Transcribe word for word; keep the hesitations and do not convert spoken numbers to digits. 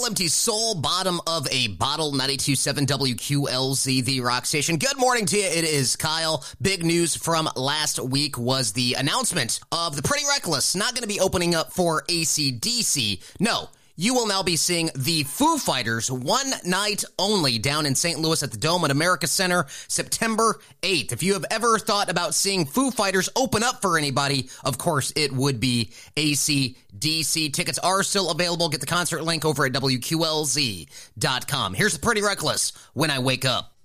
Empty Soul, bottom of a bottle, ninety-two point seven W Q L Z, the rock station. Good morning to you. It is Kyle. Big news from last week was the announcement of the Pretty Reckless not going to be opening up for A C D C. No. You will now be seeing the Foo Fighters one night only down in Saint Louis at the Dome at America Center, September eighth. If you have ever thought about seeing Foo Fighters open up for anybody, of course, it would be A C D C. Tickets are still available. Get the concert link over at W Q L Z dot com. Here's the Pretty Reckless, When I Wake Up.